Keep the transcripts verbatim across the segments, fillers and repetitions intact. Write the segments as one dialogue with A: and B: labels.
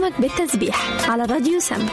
A: برنامج بالتسبيح على راديو سم.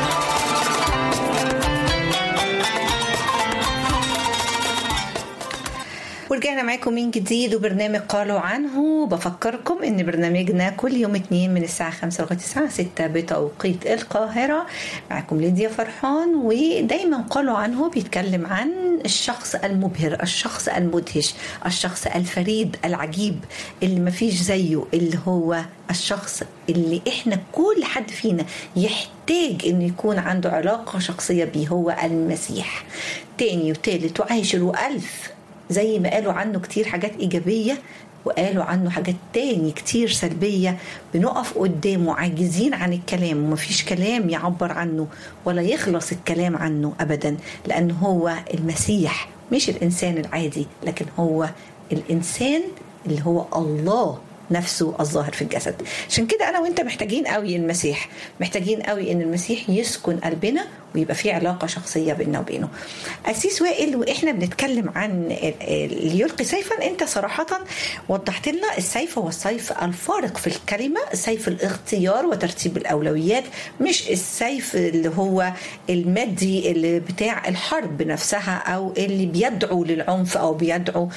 B: ورجعنا معاكم من جديد وبرنامج قالوا عنه. بفكركم ان برنامجنا كل يوم اثنين من الساعة خمسة لغاية الساعة ستة بتوقيت القاهرة. معاكم ليديا فرحان، ودايما قالوا عنه بيتكلم عن الشخص المبهر، الشخص المدهش، الشخص الفريد العجيب اللي مفيش زيه، اللي هو الشخص اللي احنا كل حد فينا يحتاج انه يكون عنده علاقة شخصية بيه، هو المسيح. تاني وتالت وعاشر وألف، زي ما قالوا عنه كتير حاجات إيجابية وقالوا عنه حاجات تاني كتير سلبية. بنقف قدامه عاجزين عن الكلام، ومفيش كلام يعبر عنه ولا يخلص الكلام عنه أبدا، لأنه هو المسيح، مش الإنسان العادي، لكن هو الإنسان اللي هو الله نفسه الظاهر في الجسد. عشان كده أنا وإنت محتاجين قوي المسيح، محتاجين قوي إن المسيح يسكن قلبنا ويبقى فيه علاقة شخصية بيننا وبينه. أسيس وائل، وإحنا بنتكلم عن اللي يلقي سيفا، أنت صراحة وضحت لنا السيف هو السيف الفارق في الكلمة، سيف الاختيار وترتيب الأولويات، مش السيف اللي هو المادي اللي بتاع الحرب نفسها أو اللي بيدعو للعنف أو بيدعو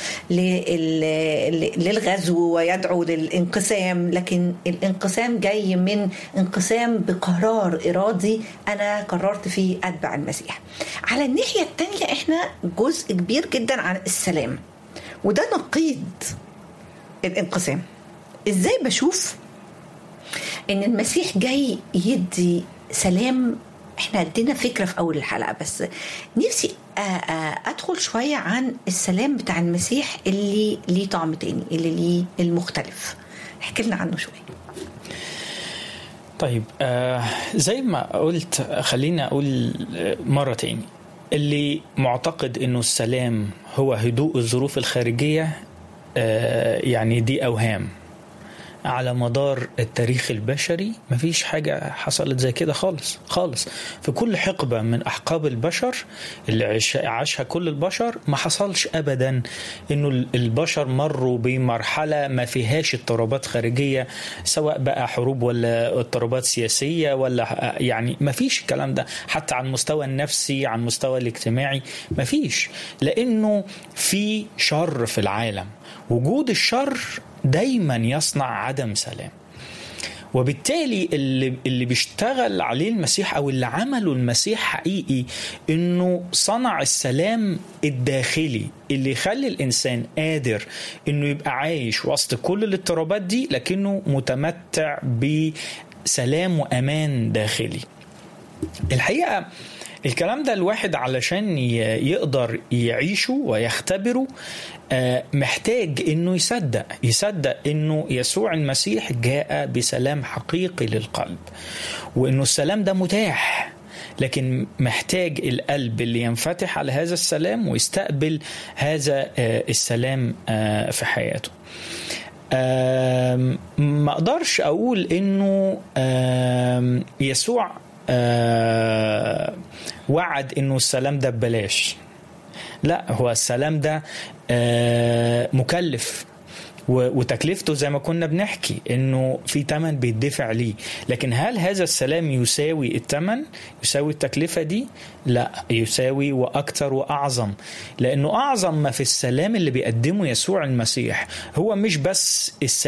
B: للغزو ويدعو للانقسام. لكن الانقسام جاي من انقسام بقرار إرادي، أنا قررت فيه أتبع المسيح. على الناحية التانية احنا جزء كبير جدا عن السلام، وده نقيض الانقسام. ازاي بشوف ان المسيح جاي يدي سلام؟ احنا ادينا فكرة في اول الحلقة، بس نفسي ادخل شوية عن السلام بتاع المسيح اللي ليه طعم تاني، اللي ليه المختلف. احكي لنا عنه شوية.
C: طيب، آه زي ما قلت، خلينا أقول مرة تاني، اللي معتقد إنه السلام هو هدوء الظروف الخارجية، آه يعني دي أوهام. على مدار التاريخ البشري مفيش حاجة حصلت زي كده خالص خالص. في كل حقبة من أحقاب البشر اللي عاشها كل البشر ما حصلش أبدا إنه البشر مروا بمرحلة ما فيهاش اضطرابات خارجية، سواء بقى حروب ولا اضطرابات سياسية ولا يعني مفيش الكلام ده. حتى عن المستوى النفسي، عن المستوى الاجتماعي مفيش، لأنه في شر في العالم. وجود الشر دايما يصنع عدم سلام، وبالتالي اللي, اللي بيشتغل عليه المسيح أو اللي عمله المسيح حقيقي إنه صنع السلام الداخلي اللي يخلي الإنسان قادر إنه يبقى عايش وسط كل الاضطرابات دي، لكنه متمتع بسلام وأمان داخلي. الحقيقة الكلام ده الواحد علشان يقدر يعيشه ويختبره محتاج انه يصدق يصدق انه يسوع المسيح جاء بسلام حقيقي للقلب، وانه السلام ده متاح، لكن محتاج القلب اللي ينفتح على هذا السلام ويستقبل هذا السلام في حياته. ما اقدرش اقول انه يسوع آه وعد انه السلام ده ببلاش. لا، هو السلام ده آه مكلف، وتكلفته زي ما كنا بنحكي انه في تمن بيدفع ليه. لكن هل هذا السلام يساوي التمن، يساوي التكلفة دي؟ لا، يساوي واكتر واعظم، لانه اعظم ما في السلام اللي بيقدمه يسوع المسيح هو مش بس السلام